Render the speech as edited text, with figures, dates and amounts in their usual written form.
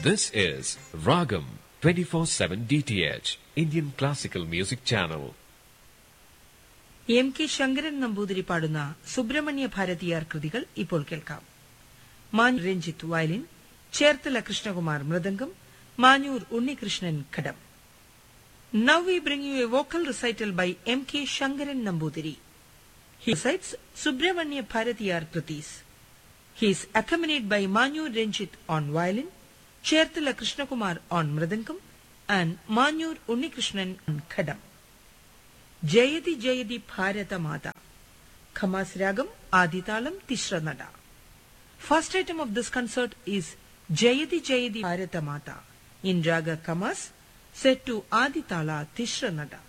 This is Ragam 24/7 DTH, Indian Classical Music Channel. M K Sankaran Namboothiri പാടുന്ന സുബ്രഹ്മണ്യ ഭാരതിയാർ കൃതികൾ ഇപ്പോൾ കേൾക്കാം. Manjoor Ranjith violin, Cherthala Krishnakumar mridangam, Manjoor Unnikrishnan ghatam. Now we bring you a vocal recital by M. K. Shankaran Nambudiri. He recites Subramanya Bharatiyar Kritis. He is accompanied by Manyur Renjit on violin, Cherthala Krishnakumar on mridangam, and Manyur Unnikrishnan on khadam. Jayati Jayati Bharata Mata. Khamas Ragam Aditalam Tishra Nada. First item of this concert is Jayati Jayati Bharata Mata in Raga Kamas, set to Aditala Tishra Nada.